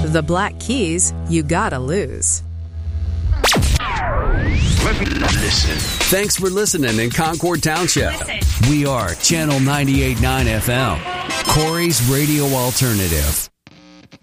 The Black Keys, You Gotta Lose. Listen. Thanks for listening in Concord Township. We are Channel 98.9 FM, Corey's Radio Alternative.